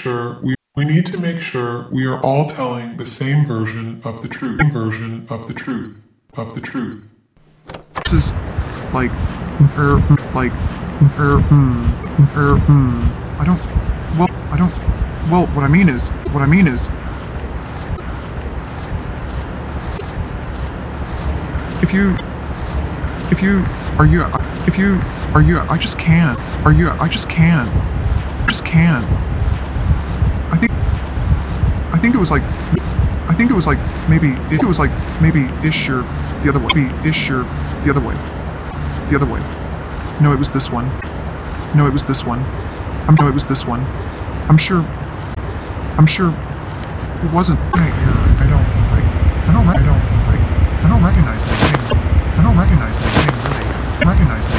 we need to make sure we are all telling the same version of the truth. This is like, what I mean is, I just can't. I think it was like maybe Ishur the other way. No, it was this one. I'm sure it wasn't. I don't recognize anything. Really recognize it.